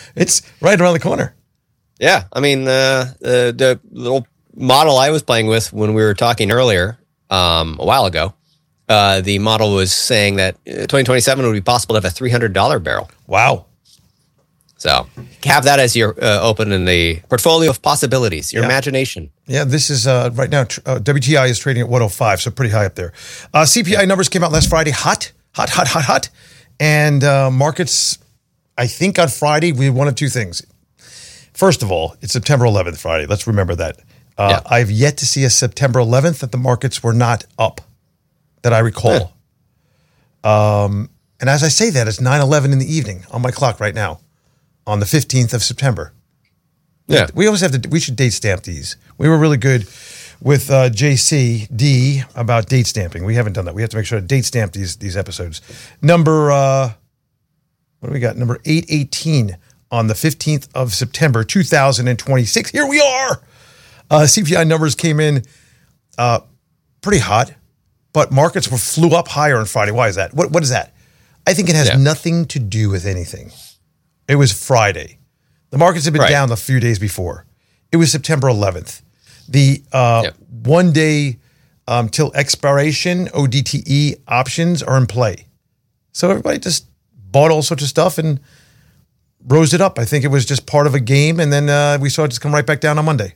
It's right around the corner. Yeah. I mean, the little model I was playing with when we were talking earlier, a while ago, the model was saying that 2027 would be possible to have a $300 barrel. Wow. So have that as your open in the portfolio of possibilities, your imagination. Yeah, this is right now, WTI is trading at 105, so pretty high up there. CPI numbers came out last Friday, hot. And markets, I think on Friday, we had one of two things. First of all, it's September 11th, Friday. Let's remember that. I've yet to see a September 11th that the markets were not up, that I recall. And as I say that, it's 9:11 in the evening on my clock right now, on the 15th of September. Yeah. We always have to, we should date stamp these. We were really good with JCD about date stamping. We haven't done that. We have to make sure to date stamp these episodes. Number, what do we got? Number 818 on the 15th of September, 2026. Here we are. CPI numbers came in pretty hot, but markets flew up higher on Friday. Why is that? What is that? I think it has nothing to do with anything. It was Friday. The markets had been down a few days before. It was September 11th. The 1 day till expiration ODTE options are in play. So everybody just bought all sorts of stuff and rose it up. I think it was just part of a game, and then we saw it just come right back down on Monday.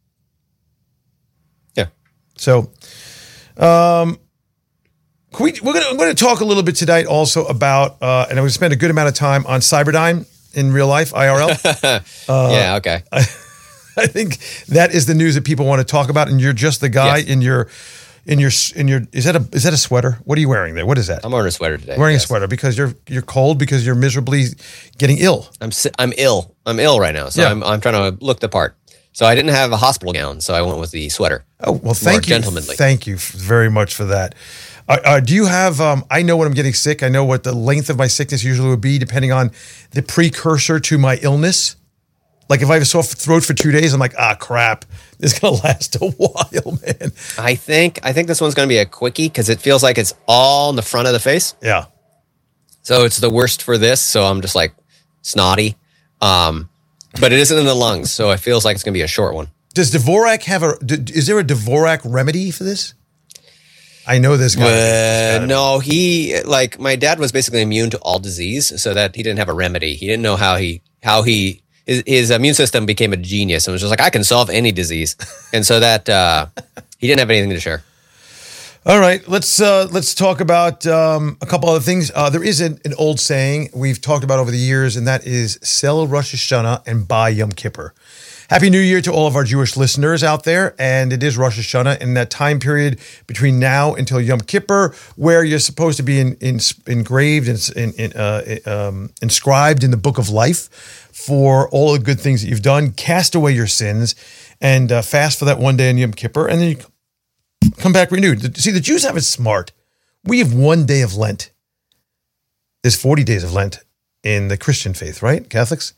Yeah. So we're going to talk a little bit tonight also about, and I'm going to spend a good amount of time on Cyberdyne in real life, IRL. Yeah, okay. I think that is the news that people want to talk about, and you're just the guy in your is that a sweater? What are you wearing there? What is that? I'm wearing a sweater today. Wearing a sweater because you're cold, because you're miserably getting ill. I'm ill. I'm ill right now, so I'm trying to look the part. So I didn't have a hospital gown, so I went with the sweater. Oh, well, thank you. Gentlemanly. Thank you very much for that. Do you have, I know when I'm getting sick, I know what the length of my sickness usually would be depending on the precursor to my illness. Like if I have a sore throat for 2 days, I'm like, crap, this is going to last a while, man. I think this one's going to be a quickie because it feels like it's all in the front of the face. Yeah. So it's the worst for this. So I'm just like snotty. But it isn't in the lungs. So it feels like it's going to be a short one. Does Dvorak is there a Dvorak remedy for this? I know this guy. No, my dad was basically immune to all disease, so that he didn't have a remedy. He didn't know how his immune system became a genius and was just like, I can solve any disease. And so that he didn't have anything to share. All right, let's talk about a couple other things. There is an old saying we've talked about over the years, and that is sell Rosh Hashanah and buy Yom Kippur. Happy New Year to all of our Jewish listeners out there. And it is Rosh Hashanah in that time period between now until Yom Kippur, where you're supposed to be engraved and inscribed in the book of life for all the good things that you've done. Cast away your sins and fast for that 1 day on Yom Kippur. And then you come back renewed. See, the Jews have it smart. We have 1 day of Lent. There's 40 days of Lent in the Christian faith, right? Catholics?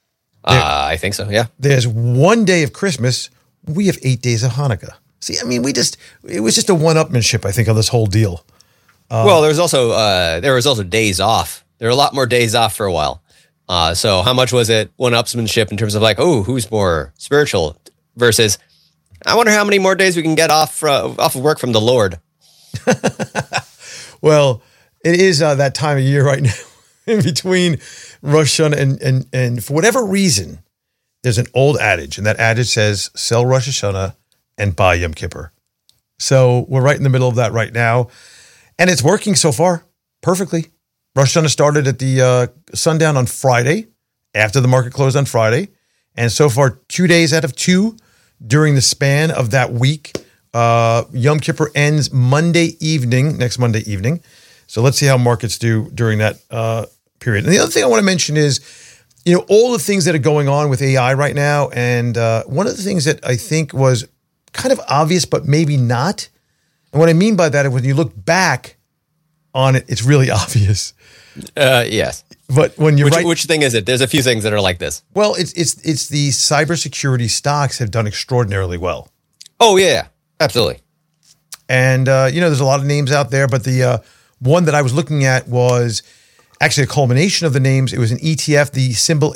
I think so, yeah. There's 1 day of Christmas. We have 8 days of Hanukkah. See, I mean, it was just a one-upmanship, I think, of this whole deal. Well, there was also days off. There were a lot more days off for a while. So how much was it one-upsmanship in terms of like, who's more spiritual versus, I wonder how many more days we can get off of work from the Lord. Well, it is that time of year right now in between Rosh Hashanah and for whatever reason, there's an old adage, and that adage says, sell Rosh Hashanah and buy Yom Kippur. So we're right in the middle of that right now, and it's working so far perfectly. Rosh Hashanah started at the sundown on Friday, after the market closed on Friday, and so far 2 days out of 2 during the span of that week. Yom Kippur ends next Monday evening. So let's see how markets do during that period. And the other thing I want to mention is, all the things that are going on with AI right now. And one of the things that I think was kind of obvious, but maybe not. And what I mean by that is when you look back on it, it's really obvious. Yes. But when which thing is it? There's a few things that are like this. Well, it's the cybersecurity stocks have done extraordinarily well. Oh yeah, absolutely. And there's a lot of names out there, but the one that I was looking at was actually a culmination of the names. It was an ETF. The symbol